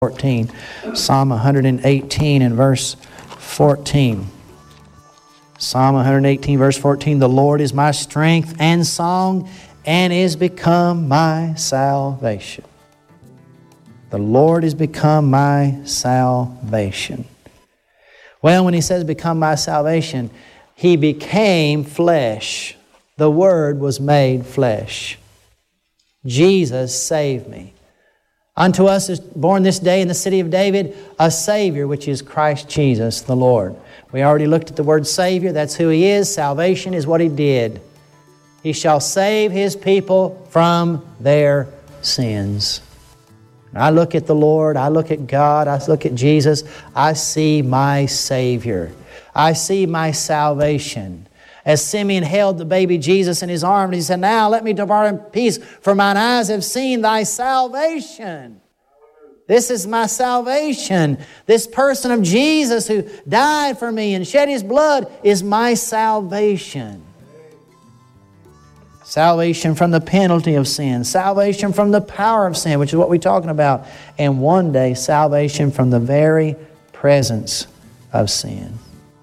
14. Psalm 118 and verse 14. Psalm 118 verse 14. The Lord is my strength and song, and is become my salvation. The Lord is become my salvation. Well, when he says become my salvation, he became flesh. The Word was made flesh. Jesus saved me. Unto us is born this day in the city of David a Savior, which is Christ Jesus the Lord. We already looked at the word Savior. That's who He is. Salvation is what He did. He shall save His people from their sins. I look at the Lord, I look at God, I look at Jesus, I see my Savior. I see my salvation. As Simeon held the baby Jesus in his arms, he said, now let me depart in peace, for mine eyes have seen thy salvation. This is my salvation. This person of Jesus who died for me and shed His blood is my salvation. Salvation from the penalty of sin. Salvation from the power of sin, which is what we're talking about. And one day, salvation from the very presence of sin.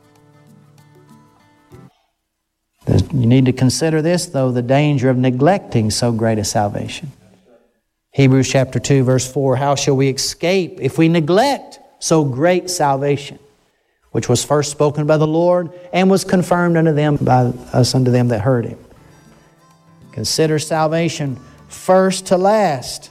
You need to consider this, though, the danger of neglecting so great a salvation. Hebrews chapter 2, verse 4, how shall we escape if we neglect so great salvation, which was first spoken by the Lord and was confirmed unto them by us unto them that heard Him. Consider salvation first to last.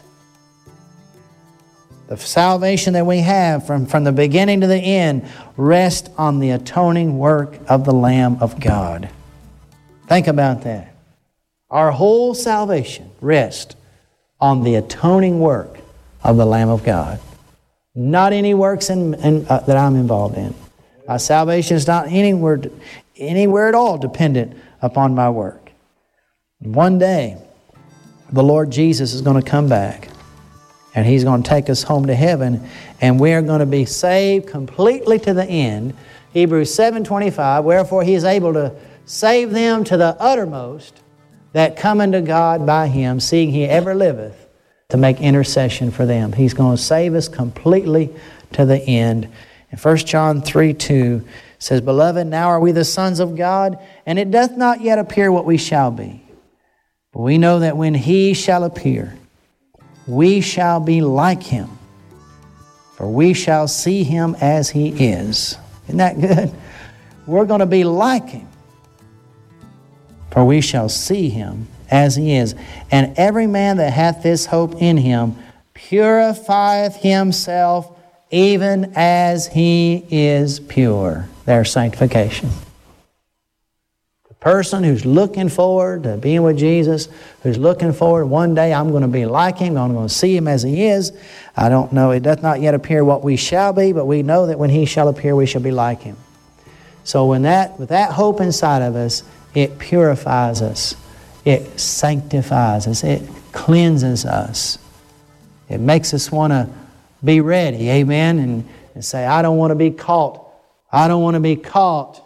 The salvation that we have from the beginning to the end rests on the atoning work of the Lamb of God. Think about that. Our whole salvation rests on the atoning work of the Lamb of God. Not any works that I'm involved in. My salvation is not anywhere at all dependent upon my work. One day, the Lord Jesus is going to come back, and He's going to take us home to heaven, and we're going to be saved completely to the end. Hebrews 7:25, wherefore He is able to save them to the uttermost that come unto God by Him, seeing He ever liveth to make intercession for them. He's going to save us completely to the end. And 1 John 3:2 says, Beloved, now are we the sons of God, and it doth not yet appear what we shall be. But we know that when He shall appear, we shall be like Him, for we shall see Him as He is. Isn't that good? We're going to be like Him, for we shall see Him as He is. And every man that hath this hope in Him purifieth himself even as He is pure. There's sanctification. The person who's looking forward to being with Jesus, who's looking forward, one day I'm going to be like Him, I'm going to see Him as He is. I don't know, it doth not yet appear what we shall be, but we know that when He shall appear, we shall be like Him. So with that hope inside of us, it purifies us. It sanctifies us. It cleanses us. It makes us want to be ready, amen, and say, I don't want to be caught. I don't want to be caught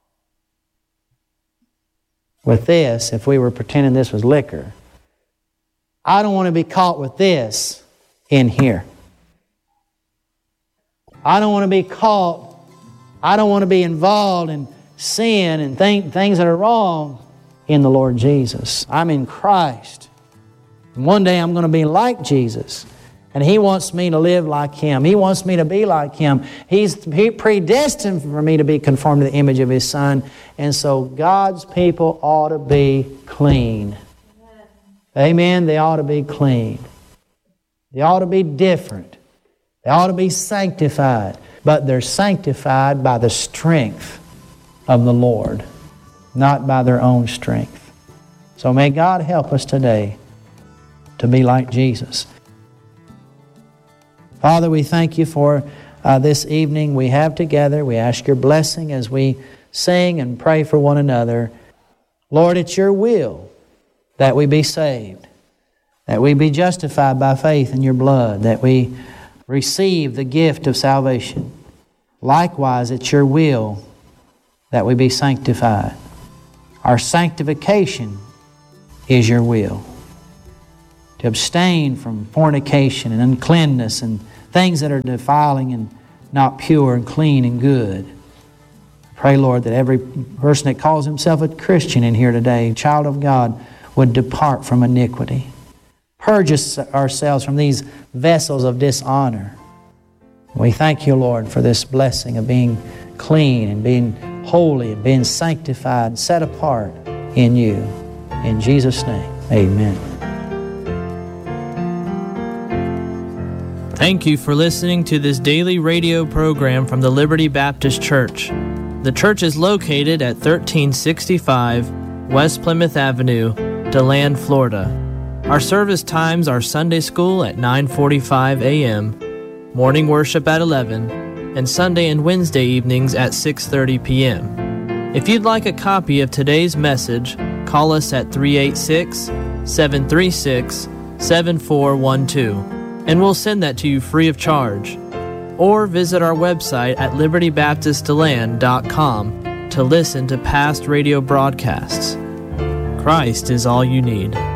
with this if we were pretending this was liquor. I don't want to be caught with this in here. I don't want to be caught. I don't want to be involved in sin and things that are wrong in the Lord Jesus. I'm in Christ. And one day I'm going to be like Jesus. And He wants me to live like Him. He wants me to be like Him. He predestined for me to be conformed to the image of His Son. And so God's people ought to be clean. Amen? They ought to be clean. They ought to be different. They ought to be sanctified. But they're sanctified by the strength of the Lord, not by their own strength. So may God help us today to be like Jesus. Father, we thank You for this evening we have together. We ask Your blessing as we sing and pray for one another. Lord, it's Your will that we be saved, that we be justified by faith in Your blood, that we receive the gift of salvation. Likewise, it's Your will that we be sanctified. Our sanctification is Your will. To abstain from fornication and uncleanness and things that are defiling and not pure and clean and good. Pray, Lord, that every person that calls himself a Christian in here today, child of God, would depart from iniquity. Purge ourselves from these vessels of dishonor. We thank you, Lord, for this blessing of being clean and being holy and being sanctified and set apart in you. In Jesus' name, amen. Thank you for listening to this daily radio program from the Liberty Baptist Church. The church is located at 1365 West Plymouth Avenue, DeLand, Florida. Our service times are Sunday school at 9:45 a.m., morning worship at 11, and Sunday and Wednesday evenings at 6:30 p.m. If you'd like a copy of today's message, call us at 386-736-7412, and we'll send that to you free of charge. Or visit our website at libertybaptistdeland.com to listen to past radio broadcasts. Christ is all you need.